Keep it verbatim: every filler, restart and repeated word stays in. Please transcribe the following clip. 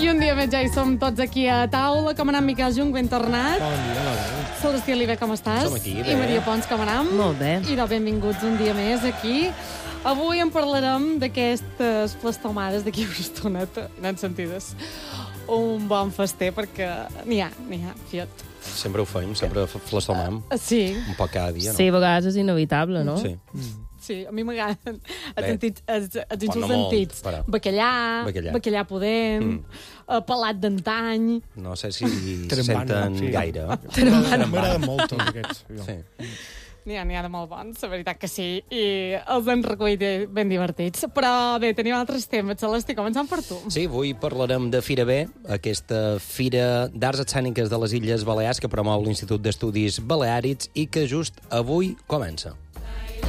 I un dia més ja hi som tots aquí a taula. Com anam, Miquel Jung? Ben tornat. Bon dia, bona. Celestí Oliver, com estàs? Som aquí, bé. I Maria Pons, com anam? Molt bé. I de benvinguts un dia més aquí. Avui en parlarem d'aquestes plastomades d'aquí una estoneta, nen sentides. Un bon fester, perquè n'hi ha, n'hi ha, fiat. Sempre ho feim, sempre flastomam. Sí. Un poc cada dia, no? Sí, a vegades és inevitable, no? Sí. Sí, a mi m'agraden els, Bé. sentits, els, els Bueno, insults molt, sentits. però. Bacallà, Bacallà. bacallà pudent, Mm. eh, pelat d'antany. No sé si se Trembant, senten sí. gaire. M'agrada molt tots aquests. Sí. N'hi ha, n'hi ha de molt bons, la veritat que sí, i els hem recollit ben divertits. Però bé, tenim altres temes. Celestí, començant per tu. Sí, avui parlarem de Fira B, aquesta fira d'arts escèniques de les Illes Balears que promou l'Institut d'Estudis Baleàrics i que just avui comença.